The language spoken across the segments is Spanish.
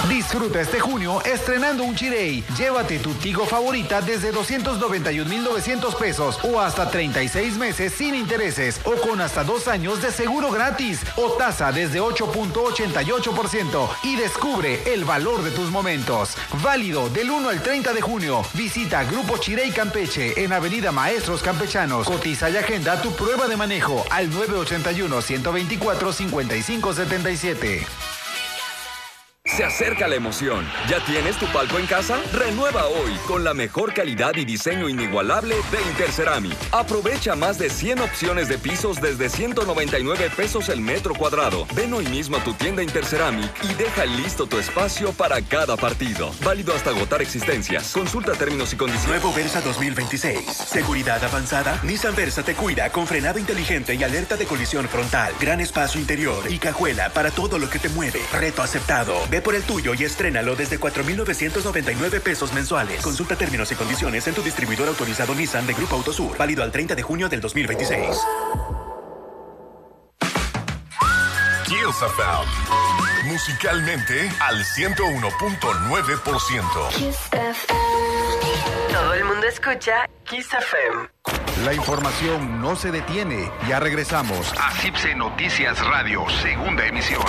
Disfruta este junio estrenando un Chirey. Llévate tu Tigo favorita desde 291,900 pesos o hasta 36 meses sin intereses o con hasta 2 años de seguro gratis o tasa desde 8.88% y descubre el valor de tus momentos. Válido del 1 al 30 de junio. Visita Grupo Chirey Campeche en Avenida Maestros Campechanos. Cotiza y agenda tu prueba de manejo al 981-124-5577. Se acerca la emoción. ¿Ya tienes tu palco en casa? Renueva hoy con la mejor calidad y diseño inigualable de Interceramic. Aprovecha más de 100 opciones de pisos desde 199 pesos el metro cuadrado. Ven hoy mismo a tu tienda Interceramic y deja listo tu espacio para cada partido. Válido hasta agotar existencias. Consulta términos y condiciones. Nuevo Versa 2026. Seguridad avanzada. Nissan Versa te cuida con frenado inteligente y alerta de colisión frontal. Gran espacio interior y cajuela para todo lo que te mueve. Reto aceptado. Ve por el tuyo y estrénalo desde 4,999 pesos mensuales. Consulta términos y condiciones en tu distribuidor autorizado Nissan de Grupo Autosur. Válido al 30 de junio del 2026. Kiss FM. Musicalmente al 101.9%. Kiss FM. Todo el mundo escucha Kiss FM. La información no se detiene. Ya regresamos a CIPSE Noticias Radio, segunda emisión.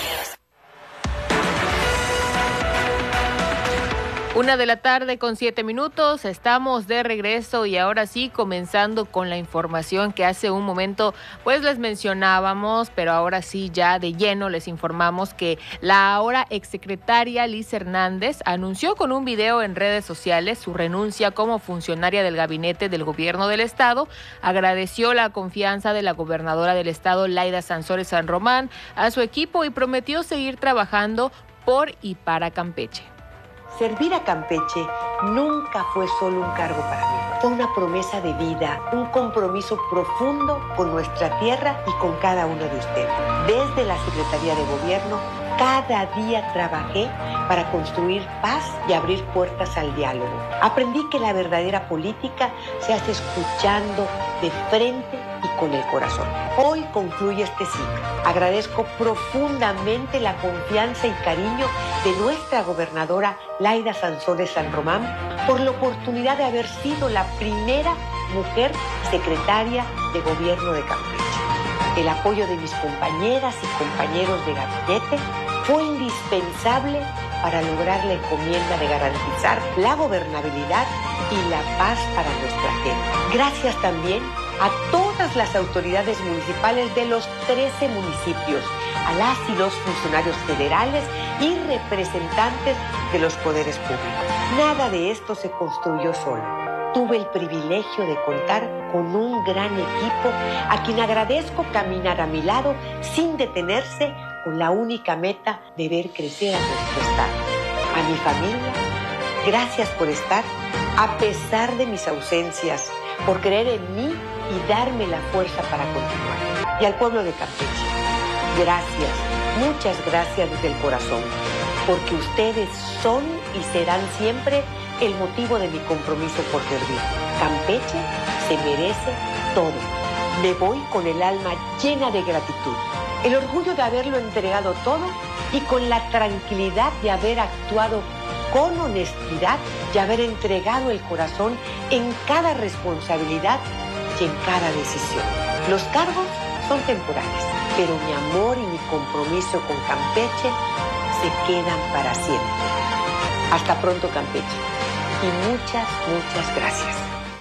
1:07 p.m. Estamos de regreso y ahora sí comenzando con la información que hace un momento pues les mencionábamos, pero ahora sí ya de lleno les informamos que la ahora exsecretaria Liz Hernández anunció con un video en redes sociales su renuncia como funcionaria del gabinete del gobierno del estado. Agradeció la confianza de la gobernadora del estado, Laida Sansores San Román, a su equipo y prometió seguir trabajando por y para Campeche. Servir a Campeche nunca fue solo un cargo para mí. Fue una promesa de vida, un compromiso profundo con nuestra tierra y con cada uno de ustedes. Desde la Secretaría de Gobierno, cada día trabajé para construir paz y abrir puertas al diálogo. Aprendí que la verdadera política se hace escuchando de frente y con el corazón. Hoy concluye este ciclo. Agradezco profundamente la confianza y cariño de nuestra gobernadora Laida Sansores San Román por la oportunidad de haber sido la primera mujer secretaria de gobierno de Campeche. El apoyo de mis compañeras y compañeros de gabinete fue indispensable para lograr la encomienda de garantizar la gobernabilidad y la paz para nuestra gente. Gracias también a todas las autoridades municipales de los 13 municipios, a las y los funcionarios federales y representantes de los poderes públicos. Nada de esto se construyó solo. Tuve el privilegio de contar con un gran equipo a quien agradezco caminar a mi lado sin detenerse con la única meta de ver crecer a nuestro estado. A mi familia, gracias por estar a pesar de mis ausencias, por creer en mí y darme la fuerza para continuar. Y al pueblo de Campeche, gracias, muchas gracias desde el corazón, porque ustedes son y serán siempre el motivo de mi compromiso por servir. Campeche se merece todo. Me voy con el alma llena de gratitud, el orgullo de haberlo entregado todo y con la tranquilidad de haber actuado con honestidad y haber entregado el corazón en cada responsabilidad y en cada decisión. Los cargos son temporales, pero mi amor y mi compromiso con Campeche se quedan para siempre. Hasta pronto, Campeche. Y muchas, muchas gracias.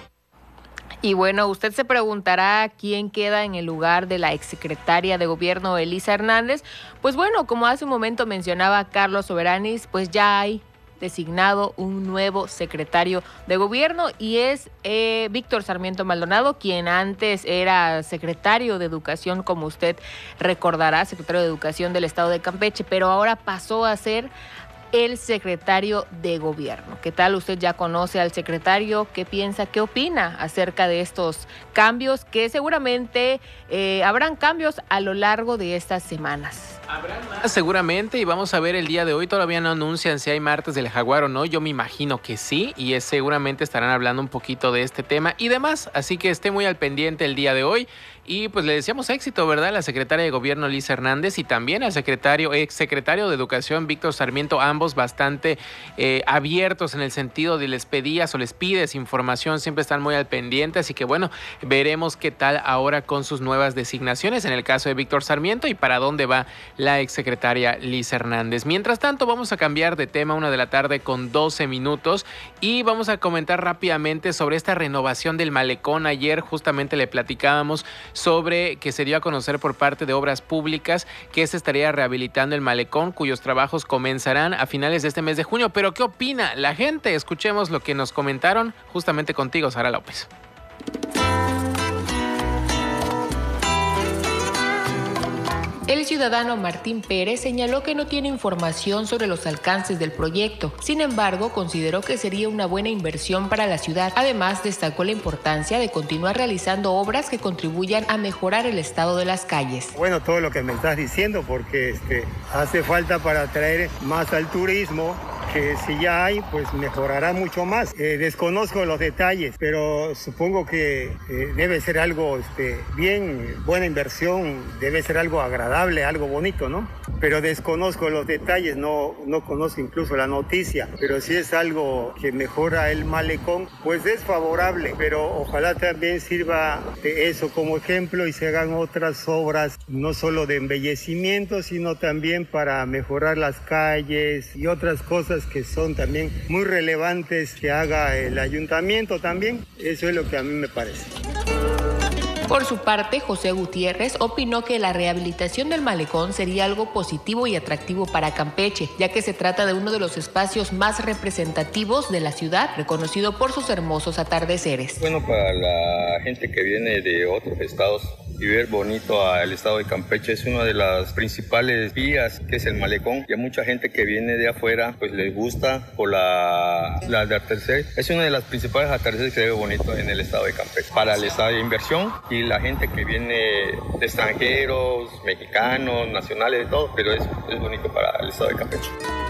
Y bueno, usted se preguntará quién queda en el lugar de la exsecretaria de Gobierno, Elisa Hernández. Pues bueno, como hace un momento mencionaba Carlos Soberanis, pues ya hay designado un nuevo secretario de Gobierno y es Víctor Sarmiento Maldonado, quien antes era secretario de Educación, como usted recordará, secretario de Educación del Estado de Campeche, pero ahora pasó a ser el secretario de Gobierno. ¿Qué tal? Usted ya conoce al secretario. ¿Qué piensa? ¿Qué opina acerca de estos cambios? Que seguramente habrán cambios a lo largo de estas semanas. Habrá más seguramente y vamos a ver el día de hoy. Todavía no anuncian si hay martes del Jaguar o no. Yo me imagino que sí y seguramente estarán hablando un poquito de este tema y demás. Así que esté muy al pendiente el día de hoy. Y pues le deseamos éxito, ¿verdad? A la secretaria de Gobierno Elisa Hernández y también al exsecretario de Educación Víctor Sarmiento, ambos bastante abiertos en el sentido de les pedías o les pides información, siempre están muy al pendiente, así que bueno, veremos qué tal ahora con sus nuevas designaciones en el caso de Víctor Sarmiento y para dónde va la exsecretaria Elisa Hernández. Mientras tanto, vamos a cambiar de tema, 1:12 p.m. y vamos a comentar rápidamente sobre esta renovación del malecón. Ayer justamente le platicábamos sobre que se dio a conocer por parte de Obras Públicas que se estaría rehabilitando el malecón, cuyos trabajos comenzarán a finales de este mes de junio. Pero ¿qué opina la gente? Escuchemos lo que nos comentaron justamente contigo, Sara López. El ciudadano Martín Pérez señaló que no tiene información sobre los alcances del proyecto. Sin embargo, consideró que sería una buena inversión para la ciudad. Además, destacó la importancia de continuar realizando obras que contribuyan a mejorar el estado de las calles. Bueno, todo lo que me estás diciendo, porque hace falta para atraer más al turismo, que si ya hay, pues mejorará mucho más. Desconozco los detalles, pero supongo que debe ser algo bien, buena inversión, debe ser algo agradable, algo bonito, ¿no? Pero desconozco los detalles, no conozco incluso la noticia, pero si es algo que mejora el malecón, pues es favorable, pero ojalá también sirva de eso como ejemplo y se hagan otras obras, no solo de embellecimiento, sino también para mejorar las calles y otras cosas que son también muy relevantes que haga el ayuntamiento también. Eso es lo que a mí me parece. Por su parte, José Gutiérrez opinó que la rehabilitación del malecón sería algo positivo y atractivo para Campeche, ya que se trata de uno de los espacios más representativos de la ciudad, reconocido por sus hermosos atardeceres. Bueno, para la gente que viene de otros estados y ver bonito al estado de Campeche es una de las principales vías que es el malecón, y a mucha gente que viene de afuera pues les gusta por la de atardecer. Es una de las principales atardeceres que se ve bonito en el estado de Campeche para el estado de inversión y la gente que viene de extranjeros, mexicanos, nacionales, de todo, pero es bonito para el estado de Campeche.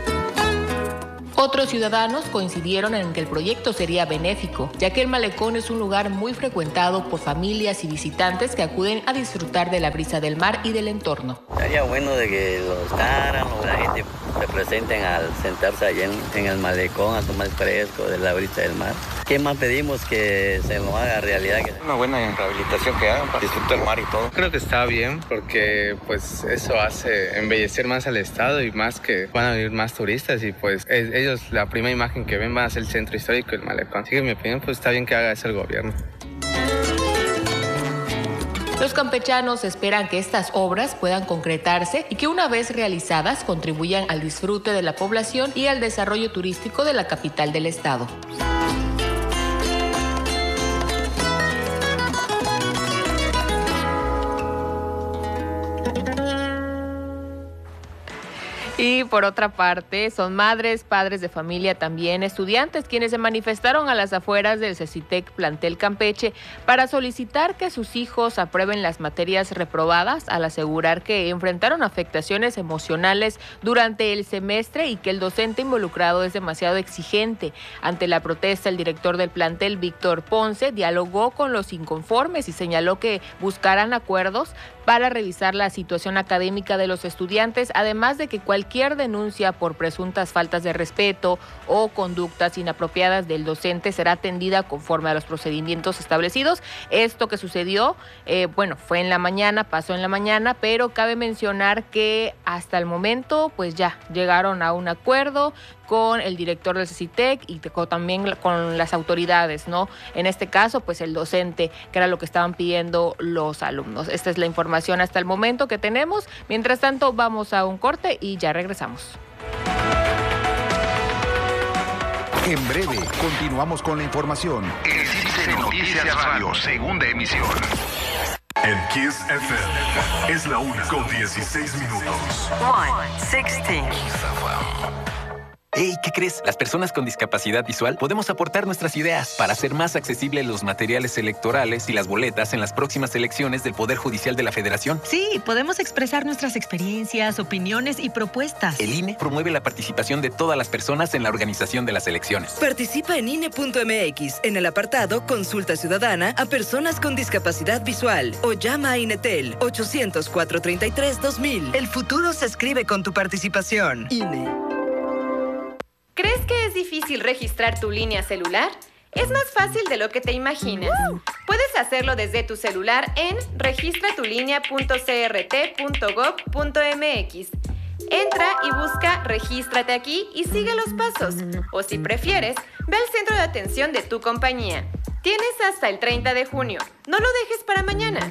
Otros ciudadanos coincidieron en que el proyecto sería benéfico, ya que el malecón es un lugar muy frecuentado por familias y visitantes que acuden a disfrutar de la brisa del mar y del entorno. Sería bueno de que los caran o la gente se presenten al sentarse allí en el malecón a tomar fresco de la brisa del mar. ¿Qué más pedimos? Que se nos haga realidad. Una buena rehabilitación que hagan para disfrutar el mar y todo. Creo que está bien porque pues eso hace embellecer más al estado y más que van a venir más turistas y pues ellos la primera imagen que ven va a ser el centro histórico y el malecón. Así que en mi opinión pues está bien que haga eso el gobierno. Los campechanos esperan que estas obras puedan concretarse y que una vez realizadas contribuyan al disfrute de la población y al desarrollo turístico de la capital del estado. Y por otra parte, son madres, padres de familia, también estudiantes, quienes se manifestaron a las afueras del CECITEC Plantel Campeche para solicitar que sus hijos aprueben las materias reprobadas, al asegurar que enfrentaron afectaciones emocionales durante el semestre y que el docente involucrado es demasiado exigente. Ante la protesta, el director del plantel, Víctor Ponce, dialogó con los inconformes y señaló que buscarán acuerdos para revisar la situación académica de los estudiantes, además de que cualquier denuncia por presuntas faltas de respeto o conductas inapropiadas del docente será atendida conforme a los procedimientos establecidos. Esto que sucedió, fue en la mañana, pasó en la mañana, pero cabe mencionar que hasta el momento pues ya llegaron a un acuerdo con el director del CECITEC y también con las autoridades, ¿no? En este caso, pues el docente, que era lo que estaban pidiendo los alumnos. Esta es la información hasta el momento que tenemos. Mientras tanto, vamos a un corte y ya regresamos. En breve, continuamos con la información. El Citizen Noticias Radio, segunda emisión. En Kiss FM es la 1:16 minutos. 1:16. Hey, ¿qué crees? Las personas con discapacidad visual podemos aportar nuestras ideas para hacer más accesibles los materiales electorales y las boletas en las próximas elecciones del Poder Judicial de la Federación. Sí, podemos expresar nuestras experiencias, opiniones y propuestas. El INE promueve la participación de todas las personas en la organización de las elecciones. Participa en INE.mx en el apartado Consulta Ciudadana a personas con discapacidad visual o llama a INETEL 800-433-2000. El futuro se escribe con tu participación. INE. ¿Crees que es difícil registrar tu línea celular? Es más fácil de lo que te imaginas. Puedes hacerlo desde tu celular en registratulinea.crt.gov.mx. Entra y busca Regístrate aquí y sigue los pasos. O si prefieres, ve al centro de atención de tu compañía. Tienes hasta el 30 de junio. No lo dejes para mañana.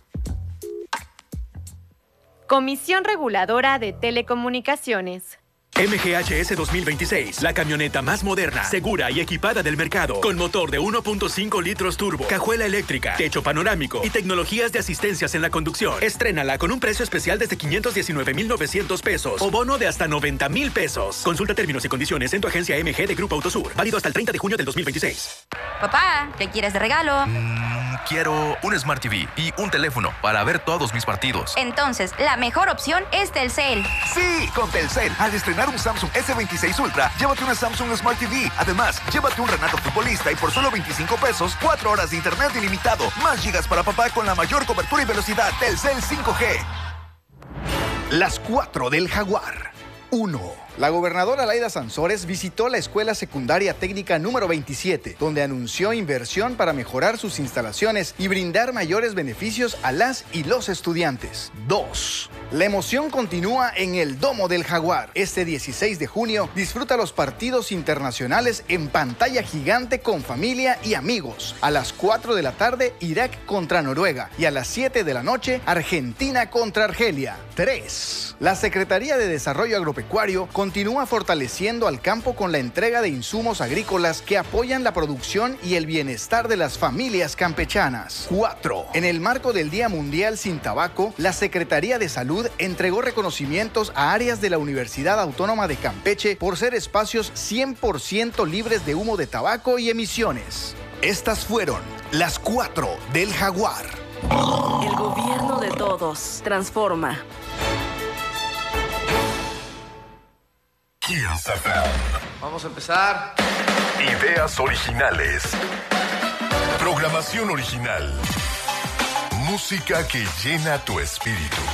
Comisión Reguladora de Telecomunicaciones. MGHS 2026, la camioneta más moderna, segura y equipada del mercado, con motor de 1.5 litros turbo, cajuela eléctrica, techo panorámico y tecnologías de asistencias en la conducción. Estrénala con un precio especial desde 519,900 pesos o bono de hasta 90,000 pesos. Consulta términos y condiciones en tu agencia MG de Grupo Autosur, válido hasta el 30 de junio del 2026. Papá, ¿qué quieres de regalo? Quiero un Smart TV y un teléfono para ver todos mis partidos. Entonces, la mejor opción es Telcel. Sí, con Telcel, al estrenar un Samsung S26 Ultra, llévate una Samsung Smart TV. Además, llévate un Renato Futbolista y por solo 25 pesos, 4 horas de internet ilimitado, más gigas para papá con la mayor cobertura y velocidad. Telcel 5G. Las 4 del Jaguar. 1. La gobernadora Laida Sansores visitó la Escuela Secundaria Técnica número 27, donde anunció inversión para mejorar sus instalaciones y brindar mayores beneficios a las y los estudiantes. 2. La emoción continúa en el Domo del Jaguar. Este 16 de junio disfruta los partidos internacionales en pantalla gigante con familia y amigos. A las 4 de la tarde, Irak contra Noruega y a las 7 de la noche, Argentina contra Argelia. 3. La Secretaría de Desarrollo Agropecuario continúa fortaleciendo al campo con la entrega de insumos agrícolas que apoyan la producción y el bienestar de las familias campechanas. 4. En el marco del Día Mundial Sin Tabaco, la Secretaría de Salud entregó reconocimientos a áreas de la Universidad Autónoma de Campeche por ser espacios 100% libres de humo de tabaco y emisiones. Estas fueron las 4 del Jaguar. El gobierno de todos transforma. Kiss FM. Vamos a empezar. Ideas originales. Programación original. Música que llena tu espíritu.